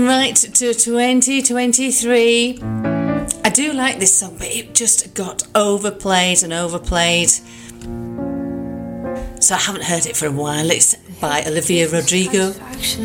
right to 2023. I do like this song, but it just got overplayed and overplayed. So I haven't heard it for a while. It's by Olivia Rodrigo.